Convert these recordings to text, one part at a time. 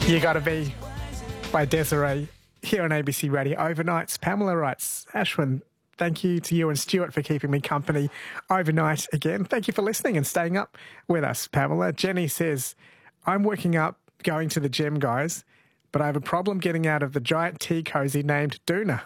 You Gotta Be by Desiree here on ABC Radio Overnights. Pamela writes, Ashwin, thank you to you and Stuart for keeping me company overnight again. Thank you for listening and staying up with us, Pamela. Jenny says, I'm working up, going to the gym, guys, but I have a problem getting out of the giant tea cozy named Doona.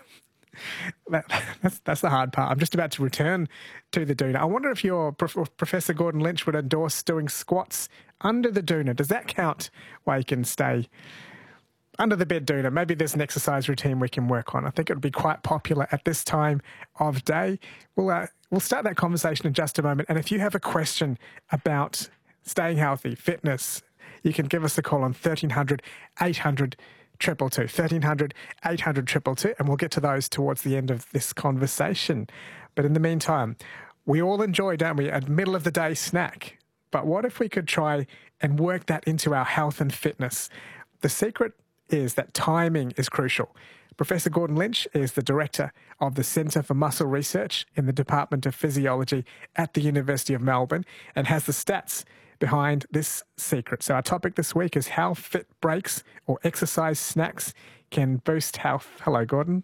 That's the hard part. I'm just about to return to the Doona. I wonder if your Professor Gordon Lynch would endorse doing squats under the Doona. Does that count where you can stay under the bed Doona? Maybe there's an exercise routine we can work on. I think it would be quite popular at this time of day. We'll start that conversation in just a moment. And if you have a question about staying healthy, fitness, you can give us a call on 1300 800 222, 1300 800 222, and we'll get to those towards the end of this conversation. But in the meantime, we all enjoy, don't we, a middle of the day snack. But what if we could try and work that into our health and fitness? The secret is that timing is crucial. Professor Gordon Lynch is the director of the Centre for Muscle Research in the Department of Physiology at the University of Melbourne and has the stats behind this secret. So our topic this week is how fit breaks or exercise snacks can boost health. Hello, Gordon.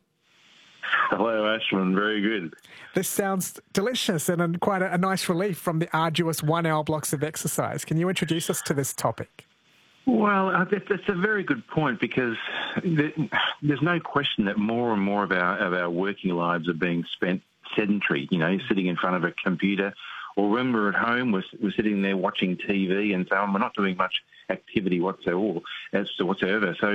Hello, Ashwin. Very good. This sounds delicious and quite a nice relief from the arduous 1 hour blocks of exercise. Can you introduce us to this topic? Well, that's a very good point because there's no question that more and more of our working lives are being spent sedentary, sitting in front of a computer, or when we're at home, we're sitting there watching TV and so on. We're not doing much activity whatsoever. So,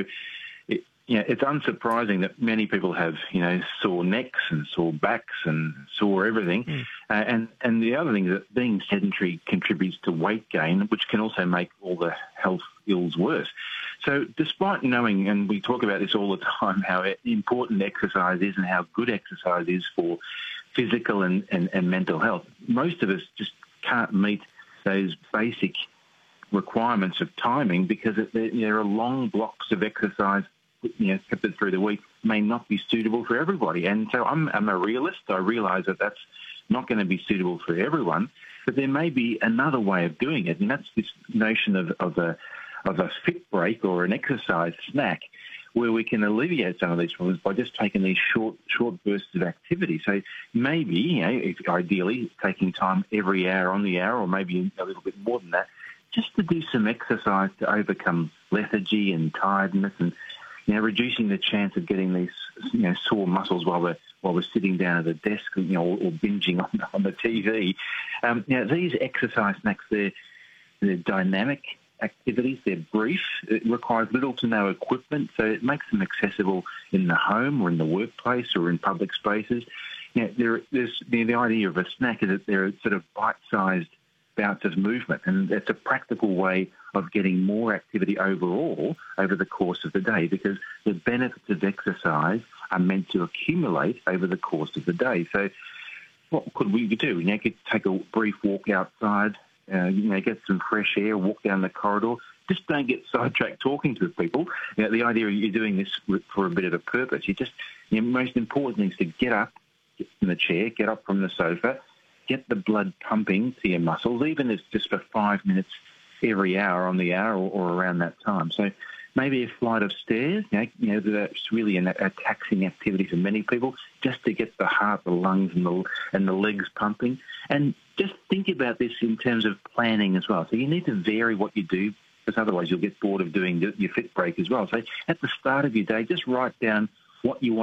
it's unsurprising that many people have, sore necks and sore backs and sore everything. And the other thing is that being sedentary contributes to weight gain, which can also make all the health ills worse. So despite knowing, and we talk about this all the time, how important exercise is and how good exercise is for physical and mental health, most of us just can't meet those basic requirements of timing because there are long blocks of exercise, kept through the week, may not be suitable for everybody. And so I'm a realist. I realise that that's not going to be suitable for everyone, but there may be another way of doing it, and that's this notion of a fit break or an exercise snack, where we can alleviate some of these problems by just taking these short bursts of activity. So maybe, ideally, taking time every hour on the hour, or maybe a little bit more than that, just to do some exercise to overcome lethargy and tiredness, and reducing the chance of getting these sore muscles while we're sitting down at the desk, or binging on the TV. These exercise snacks, they're dynamic activities, they're brief, it requires little to no equipment, so it makes them accessible in the home or in the workplace or in public spaces. There's the idea of a snack is that they're sort of bite-sized bouts of movement, and it's a practical way of getting more activity overall over the course of the day, because the benefits of exercise are meant to accumulate over the course of the day. So what could we do? You could take a brief walk outside, get some fresh air, walk down the corridor. Just don't get sidetracked talking to people. The idea you're doing this for a bit of a purpose. Most important thing is to get up, get from the chair, get up from the sofa, get the blood pumping to your muscles, even if it's just for 5 minutes every hour on the hour or around that time. So maybe a flight of stairs, that's really a taxing activity for many people, just to get the heart, the lungs and the legs pumping. And just think about this in terms of planning as well. So you need to vary what you do, because otherwise you'll get bored of doing your fit break as well. So at the start of your day, just write down what you want